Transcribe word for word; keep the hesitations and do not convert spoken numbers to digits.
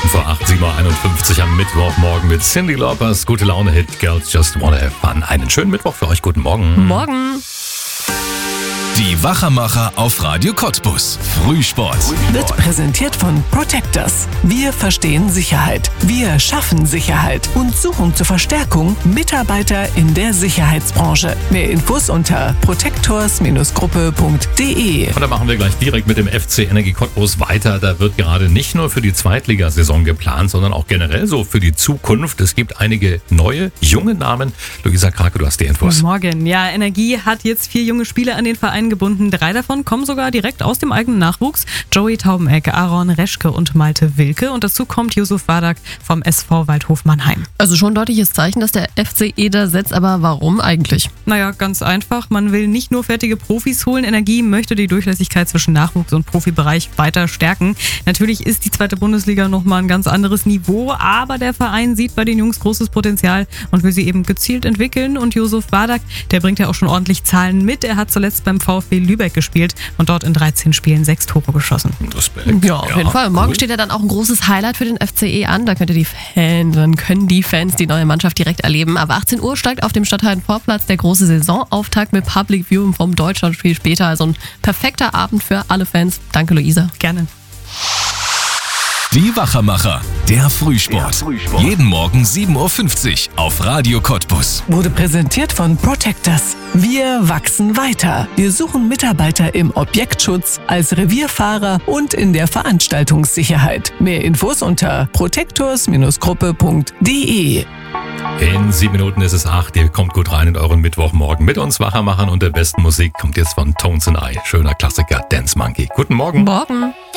Minuten vor acht, sieben Uhr einundfünfzig am Mittwochmorgen mit Cyndi Laupers gute Laune-Hit Girls Just Wanna Have Fun. Einen schönen Mittwoch für euch, guten Morgen. Morgen. Die Wachermacher auf Radio Cottbus. Frühsport. Wird präsentiert von Protectors. Wir verstehen Sicherheit. Wir schaffen Sicherheit und suchen zur Verstärkung Mitarbeiter in der Sicherheitsbranche. Mehr Infos unter protectors Gruppe punkt de. Und da machen wir gleich direkt mit dem F C Energie Cottbus weiter. Da wird gerade nicht nur für die Zweitligasaison geplant, sondern auch generell so für die Zukunft. Es gibt einige neue, junge Namen. Luisa Krake, du hast die Infos. Guten Morgen. Ja, Energie hat jetzt vier junge Spieler an den Verein gebunden. Drei davon kommen sogar direkt aus dem eigenen Nachwuchs. Joey Taubeneck, Aaron Reschke und Malte Wilke. Und dazu kommt Yusuf Wadak vom S V Waldhof Mannheim. Also schon ein deutliches Zeichen, dass der F C E da setzt, aber warum eigentlich? Naja, ganz einfach. Man will nicht nur fertige Profis holen. Energie möchte die Durchlässigkeit zwischen Nachwuchs- und Profibereich weiter stärken. Natürlich ist die zweite Bundesliga nochmal ein ganz anderes Niveau, aber der Verein sieht bei den Jungs großes Potenzial und will sie eben gezielt entwickeln. Und Yusuf Wadak, der bringt ja auch schon ordentlich Zahlen mit. Er hat zuletzt beim VfB Lübeck gespielt und dort in dreizehn Spielen sechs Tore geschossen. Respekt. Ja, auf ja, jeden Fall. Morgen cool. steht ja dann auch ein großes Highlight für den F C E an. Da könnt ihr die Fans, dann können die Fans die neue Mannschaft direkt erleben. Ab achtzehn Uhr steigt auf dem Stadthallen-Vorplatz der große Saisonauftakt mit Public Viewing vom Deutschlandspiel später. Also ein perfekter Abend für alle Fans. Danke, Luisa. Gerne. Die Wachermacher, der Frühsport. Der Frühsport. Jeden Morgen sieben Uhr fünfzig auf Radio Cottbus. Wurde präsentiert von Protectors. Wir wachsen weiter. Wir suchen Mitarbeiter im Objektschutz, als Revierfahrer und in der Veranstaltungssicherheit. Mehr Infos unter protectors Gruppe punkt de. In sieben Minuten ist es acht. Ihr kommt gut rein in euren Mittwochmorgen mit uns Wachermachern und der besten Musik kommt jetzt von Tones and I. Schöner Klassiker, Dance Monkey. Guten Morgen. Morgen.